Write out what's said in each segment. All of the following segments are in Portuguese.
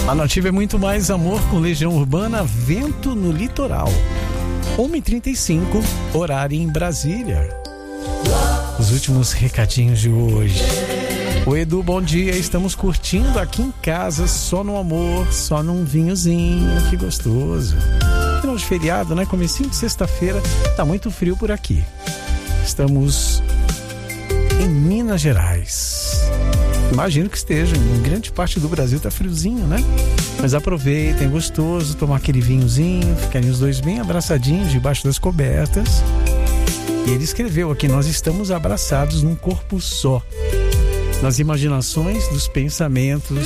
A Nativa é muito mais amor com Legião Urbana, Vento no Litoral. 1h35, horário em Brasília. Os últimos recadinhos de hoje. O Edu, bom dia. Estamos curtindo aqui em casa, só no amor, só num vinhozinho. Que gostoso. Final de feriado, né? Comecinho de sexta-feira. Tá muito frio por aqui. Estamos em Minas Gerais. Imagino que esteja. Em grande parte do Brasil tá friozinho, né? Mas aproveitem, é gostoso tomar aquele vinhozinho, ficarem os dois bem abraçadinhos debaixo das cobertas. E ele escreveu aqui: nós estamos abraçados num corpo só, nas imaginações dos pensamentos,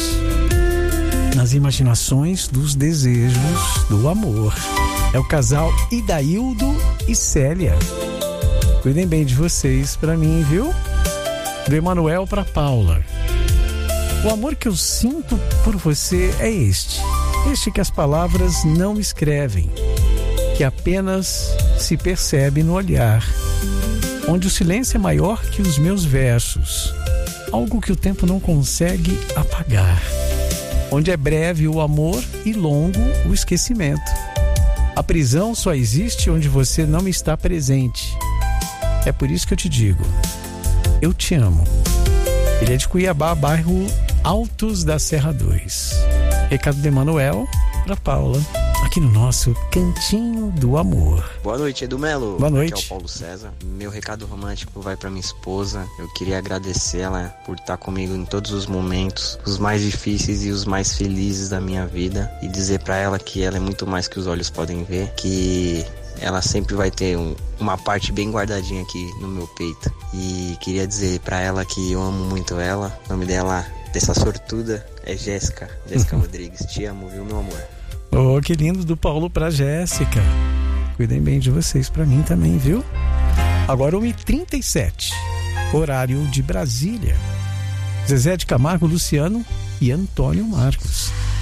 nas imaginações dos desejos do amor. É o casal Idaildo e Célia. Cuidem bem de vocês pra mim, viu? Do Emanuel pra Paula. O amor que eu sinto por você é este que as palavras não escrevem, que apenas se percebe no olhar, onde o silêncio é maior que os meus versos, algo que o tempo não consegue apagar, onde é breve o amor e longo o esquecimento. A prisão só existe onde você não está presente. É por isso que eu te digo, eu te amo. Ele é de Cuiabá, bairro Altos da Serra 2. Recado de Emanuel para Paula, aqui no nosso Cantinho do Amor. Boa noite, Edu Melo. Boa noite. Aqui é o Paulo César. Meu recado romântico vai para minha esposa. Eu queria agradecê-la por estar comigo em todos os momentos, os mais difíceis e os mais felizes da minha vida, e dizer para ela que ela é muito mais que os olhos podem ver, que ela sempre vai ter uma parte bem guardadinha aqui no meu peito. E queria dizer para ela que eu amo muito ela. O nome dela, dessa sortuda, é Jéssica Rodrigues. Te amo, viu, meu amor? Oh, que lindo, do Paulo pra Jéssica. Cuidem bem de vocês pra mim também, viu? Agora 1h37, horário de Brasília. Zezé de Camargo, Luciano e Antônio Marcos.